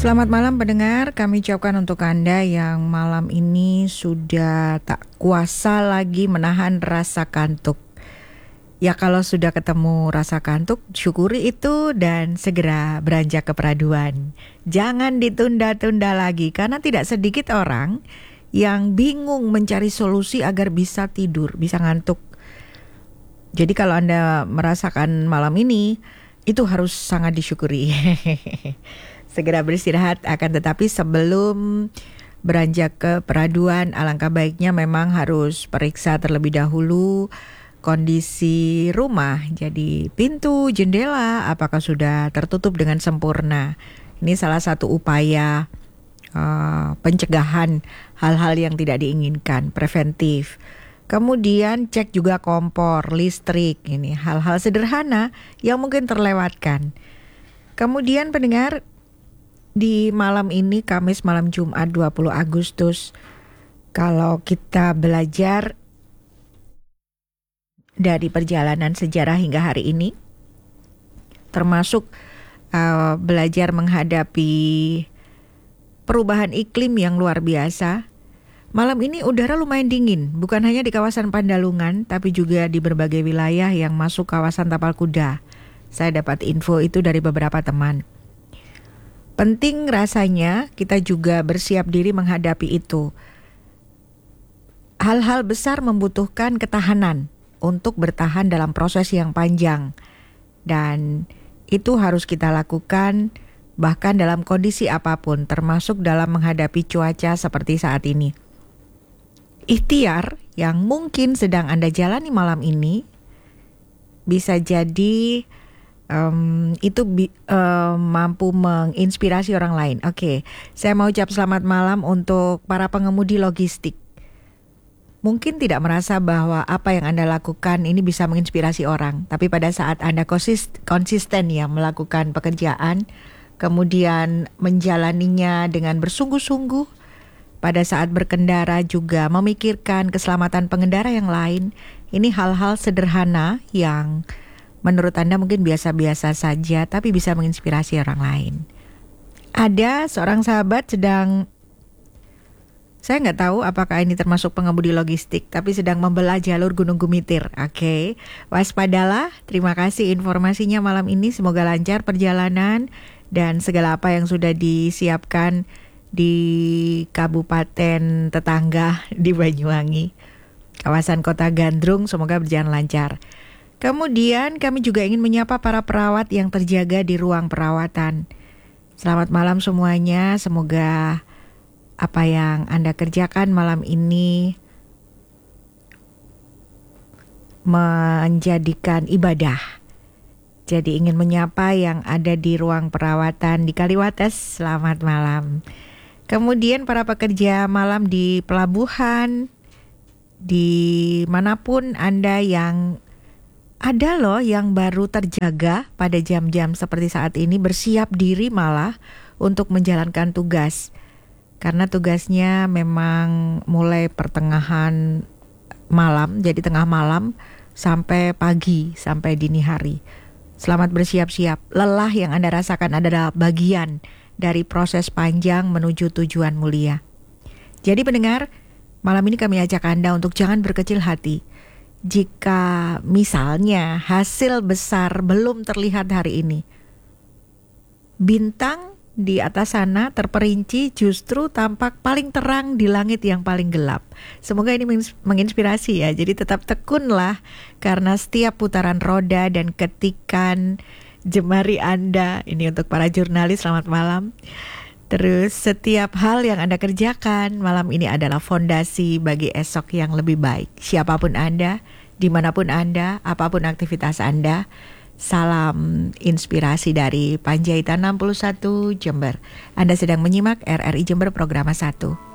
Selamat malam pendengar, kami ucapkan untuk Anda yang malam ini sudah tak kuasa lagi menahan rasa kantuk. Ya kalau sudah ketemu rasa kantuk, syukuri itu dan segera beranjak ke peraduan. Jangan ditunda-tunda lagi karena tidak sedikit orang yang bingung mencari solusi agar bisa tidur, bisa ngantuk. Jadi kalau Anda merasakan malam ini, itu harus sangat disyukuri. Segera beristirahat, akan tetapi sebelum beranjak ke peraduan, alangkah baiknya memang harus periksa terlebih dahulu kondisi rumah. Jadi pintu, jendela, apakah sudah tertutup dengan sempurna. Ini salah satu upaya pencegahan hal-hal yang tidak diinginkan, preventif. Kemudian cek juga kompor, listrik, ini hal-hal sederhana yang mungkin terlewatkan. Kemudian pendengar, di malam ini, Kamis malam Jumat 20 Agustus, kalau kita belajar dari perjalanan sejarah hingga hari ini, termasuk belajar menghadapi perubahan iklim yang luar biasa, malam ini udara lumayan dingin, bukan hanya di kawasan Pandalungan, tapi juga di berbagai wilayah yang masuk kawasan Tapal Kuda. Saya dapat info itu dari beberapa teman. Penting rasanya kita juga bersiap diri menghadapi itu. Hal-hal besar membutuhkan ketahanan untuk bertahan dalam proses yang panjang. Dan itu harus kita lakukan bahkan dalam kondisi apapun, termasuk dalam menghadapi cuaca seperti saat ini. Ikhtiar yang mungkin sedang Anda jalani malam ini bisa jadi mampu menginspirasi orang lain. Oke, saya mau ucap selamat malam untuk para pengemudi logistik. Mungkin tidak merasa bahwa apa yang Anda lakukan ini bisa menginspirasi orang, tapi pada saat Anda konsisten ya melakukan pekerjaan, kemudian menjalaninya dengan bersungguh-sungguh, pada saat berkendara juga memikirkan keselamatan pengendara yang lain, ini hal-hal sederhana yang menurut Anda mungkin biasa-biasa saja, tapi bisa menginspirasi orang lain. Ada seorang sahabat saya nggak tahu apakah ini termasuk pengemudi logistik, tapi sedang membelah jalur Gunung Gumitir. Oke, waspadalah. Terima kasih informasinya malam ini. Semoga lancar perjalanan dan segala apa yang sudah disiapkan di kabupaten tetangga di Banyuwangi, kawasan Kota Gandrung, semoga berjalan lancar. Kemudian kami juga ingin menyapa para perawat yang terjaga di ruang perawatan. Selamat malam semuanya, semoga apa yang Anda kerjakan malam ini menjadikan ibadah. Jadi ingin menyapa yang ada di ruang perawatan di Kaliwates, selamat malam. Kemudian para pekerja malam di pelabuhan, di manapun Anda yang ada loh yang baru terjaga pada jam-jam seperti saat ini, bersiap diri malah untuk menjalankan tugas. Karena tugasnya memang mulai pertengahan malam, jadi tengah malam sampai pagi, sampai dini hari. Selamat bersiap-siap. Lelah yang Anda rasakan adalah bagian dari proses panjang menuju tujuan mulia. Jadi pendengar, malam ini kami ajak Anda untuk jangan berkecil hati. Jika misalnya hasil besar belum terlihat hari ini, bintang di atas sana terperinci justru tampak paling terang di langit yang paling gelap. Semoga ini menginspirasi ya. Jadi tetap tekunlah karena setiap putaran roda dan ketikan jemari Anda, ini untuk para jurnalis, selamat malam. Terus setiap hal yang Anda kerjakan malam ini adalah fondasi bagi esok yang lebih baik. Siapapun Anda, dimanapun Anda, apapun aktivitas Anda, salam inspirasi dari Panjaitan 61 Jember. Anda sedang menyimak RRI Jember Programa 1.